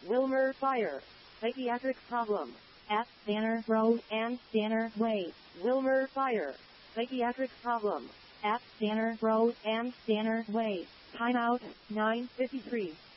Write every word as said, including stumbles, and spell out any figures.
Wilmer Fire. Psychiatric problem. At Danner Road and Danner Way. Wilmer Fire. Psychiatric problem. At Danner Road and Danner Way. Timeout, nine fifty-three.